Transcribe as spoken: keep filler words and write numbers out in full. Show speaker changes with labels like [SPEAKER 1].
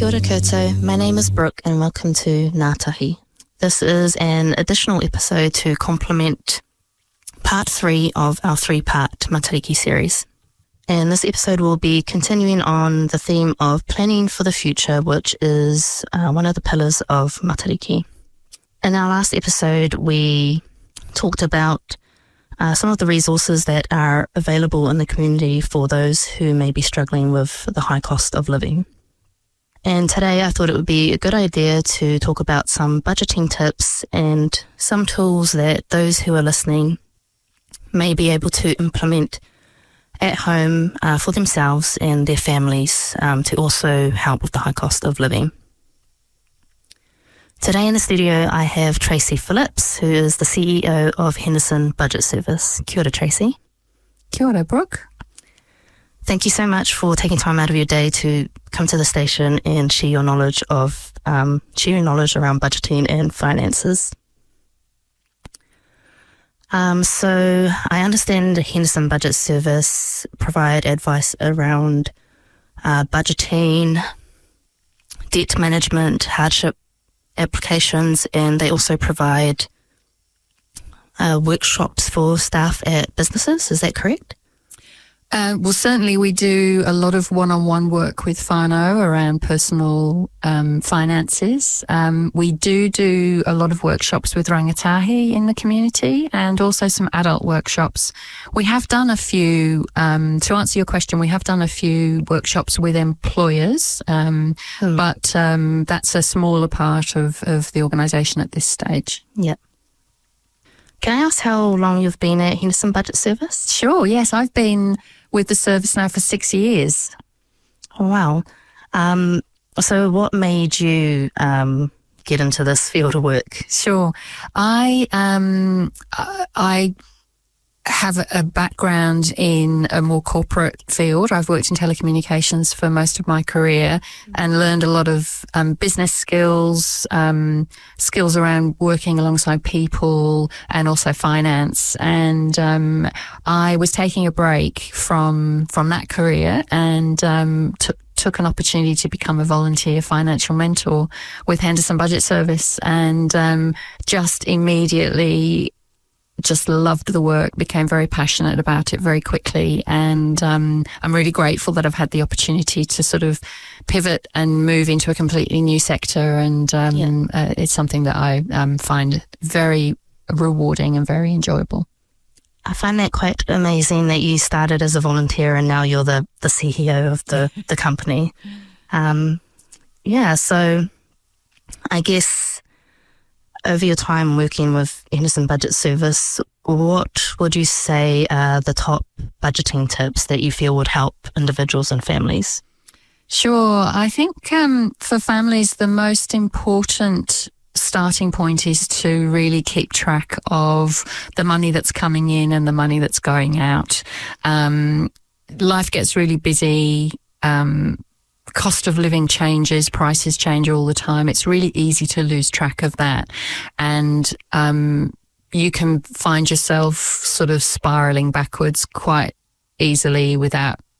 [SPEAKER 1] Kia ora koutou. My name is Brooke and welcome to Ngā Tahi. This is an additional episode to complement part three of our three-part Matariki series. And this episode will be continuing on the theme of planning for the future, which is uh, one of the pillars of Matariki. In our last episode, we talked about uh, some of the resources that are available in the community for those who may be struggling with the high cost of living. And today I thought it would be a good idea to talk about some budgeting tips and some tools that those who are listening may be able to implement at home uh, for themselves and their families um, to also help with the high cost of living. Today in the studio I have Tracy Phillips, who is the C E O of Henderson Budget Service. Kia ora, Tracy.
[SPEAKER 2] Kia ora, Brooke.
[SPEAKER 1] Thank you so much for taking time out of your day to come to the station and share your knowledge of um, share your knowledge around budgeting and finances. Um, so I understand Henderson Budget Service provide advice around uh, budgeting, debt management, hardship applications, and they also provide uh, workshops for staff at businesses. Is that correct?
[SPEAKER 2] Uh, well, certainly we do a lot of one-on-one work with whānau around personal um, finances. Um, we do do a lot of workshops with rangatahi in the community and also some adult workshops. We have done a few, um, to answer your question, we have done a few workshops with employers, um, hmm. but um, that's a smaller part of, of the organisation at this stage.
[SPEAKER 1] Yep. Can I ask how long you've been at Henderson Budget Service?
[SPEAKER 2] Sure, yes. I've been with the service now for six years.
[SPEAKER 1] Oh, wow. Um, so what made you um, get into this field of work?
[SPEAKER 2] Sure. I um, I have a background in a more corporate field. I've worked in telecommunications for most of my career and learned a lot of um, business skills, um, skills around working alongside people and also finance. And um, I was taking a break from from that career and um, took took an opportunity to become a volunteer financial mentor with Henderson Budget Service, and um, just immediately just loved the work, became very passionate about it very quickly, and um, I'm really grateful that I've had the opportunity to sort of pivot and move into a completely new sector, and um, yeah. uh, it's something that I um, find very rewarding and very enjoyable.
[SPEAKER 1] I find that quite amazing that you started as a volunteer and now you're the, the C E O of the, the company. Um, yeah, so I guess over your time working with Henderson Budget Service, what would you say are the top budgeting tips that you feel would help individuals and families?
[SPEAKER 2] Sure. I think um, for families, the most important starting point is to really keep track of the money that's coming in and the money that's going out. Um, life gets really busy. Um, cost of living changes, prices change all the time. It's really easy to lose track of that. And um, you can find yourself sort of spiraling backwards quite easily without